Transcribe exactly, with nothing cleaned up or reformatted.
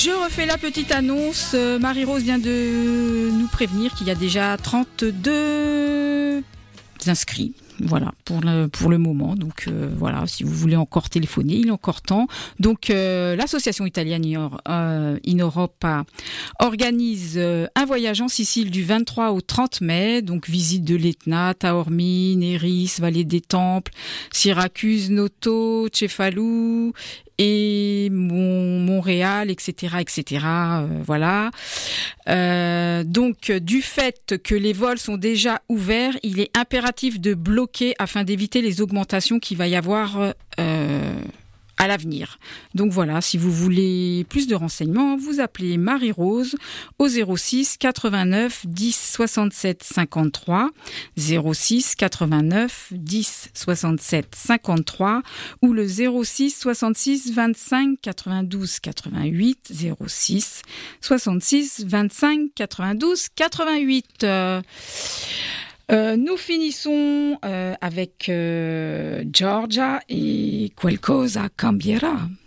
Je refais la petite annonce. Marie-Rose vient de nous prévenir qu'il y a déjà trente-deux inscrits. Voilà, pour le, pour le moment. Donc euh, voilà, si vous voulez encore téléphoner, il est encore temps. Donc euh, l'association italienne euh, In Europa organise euh, un voyage en Sicile du vingt-trois au trente mai. Donc visite de l'Etna, Taormine, Eris, Vallée des Temples, Syracuse, Noto, Cefalù et Mont- Montréal, et cetera, et cetera. Euh, voilà. Euh, donc, du fait que les vols sont déjà ouverts, il est impératif de bloquer afin d'éviter les augmentations qu'il va y avoir euh, à l'avenir. Donc voilà, si vous voulez plus de renseignements, vous appelez Marie-Rose au zéro six quatre-vingt-neuf dix soixante-sept cinquante-trois, zéro six quatre-vingt-neuf dix soixante-sept cinquante-trois ou le zéro six soixante-six vingt-cinq quatre-vingt-douze quatre-vingt-huit, zéro six soixante-six vingt-cinq quatre-vingt-douze quatre-vingt-huit. Euh, Euh, nous finissons euh, avec euh, Georgia et Qualcosa cambierà.